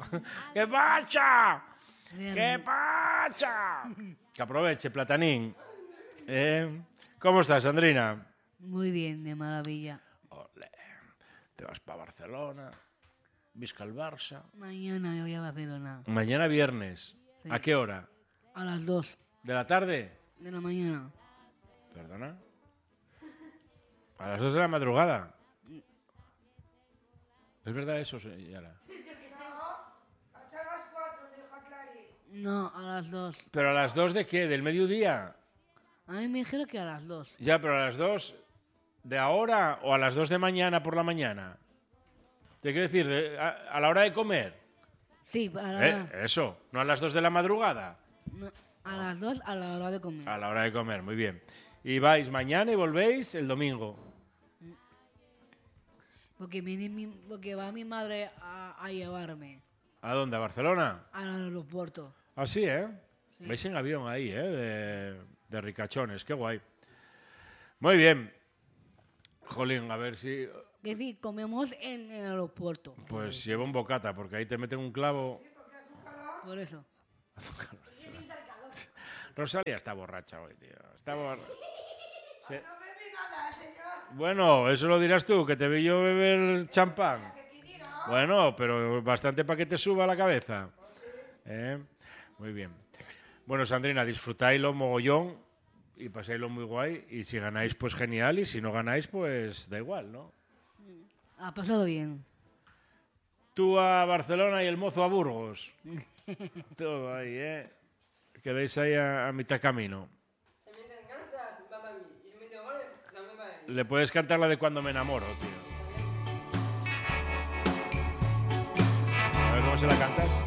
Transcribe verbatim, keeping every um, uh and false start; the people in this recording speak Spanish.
¿Qué pasa? ¿Qué pasa? Que aproveche, Platanín. Eh, ¿Cómo estás, Sandrina? Muy bien, de maravilla. Olé. Te vas para Barcelona, visca el Barça. Mañana me voy a Barcelona. Mañana viernes. Sí. ¿A qué hora? A las dos ¿De la tarde? de la mañana. ¿Perdona? ¿A las dos de la madrugada? ¿Es verdad eso, señora? No, a las dos. ¿Pero a las dos de qué? ¿Del mediodía? A mí me dijeron que a las dos. Ya, pero a las dos de ahora o a las dos de mañana por la mañana. ¿Te quiero decir? De- a, a la hora de comer. Sí, a, la, Eh, eso, no a las dos de la madrugada. no, a las dos a la hora de comer. A la hora de comer, muy bien. Y vais mañana y volvéis el domingo. Porque, viene mi, porque va mi madre a, a llevarme ¿A dónde? ¿A Barcelona? al aeropuerto. Ah, sí, ¿eh? Vais en avión ahí, ¿eh? De, de ricachones, qué guay. Muy bien. Jolín, a ver si... Que sí, comemos en el aeropuerto. Pues lleva un bocata, porque ahí te meten un clavo... Por eso. Rosalía está borracha hoy, tío. Está borracha. Se- Bueno, eso lo dirás tú, que te vi yo beber champán. Bueno, pero bastante para que te suba la cabeza. ¿Eh? Muy bien. Bueno, Sandrina, disfrutáislo mogollón y pasáislo muy guay. Y si ganáis, pues genial. Y si no ganáis, pues da igual, ¿no? Ha pasado bien. Tú a Barcelona y el mozo a Burgos. Todo ahí, ¿eh? Quedáis ahí a, a mitad camino. Le puedes cantar la de Cuando me enamoro, tío. A ver cómo se la cantas.